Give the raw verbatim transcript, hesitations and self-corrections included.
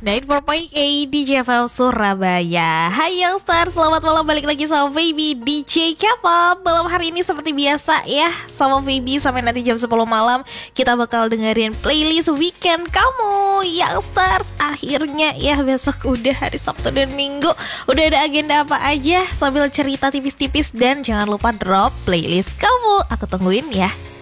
sembilan puluh empat koma delapan D J F M Surabaya. Hai Youngster, selamat malam, balik lagi sama Baby D J K-pop. Malam hari ini seperti biasa ya, sama Baby sampai nanti jam sepuluh malam kita bakal dengerin playlist weekend kamu Youngsters. Akhirnya ya, besok udah hari Sabtu dan Minggu. Udah ada agenda apa aja, sambil cerita tipis-tipis. Dan jangan lupa drop playlist kamu, aku tungguin ya.